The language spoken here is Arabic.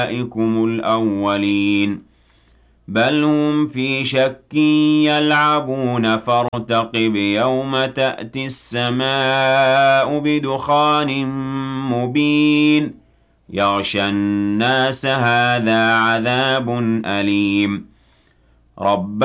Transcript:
أولئكم الأولين بل هم في شك يلعبون فارتقب يوم تأتي السماء بدخان مبين يغشى الناس هذا عذاب أليم رب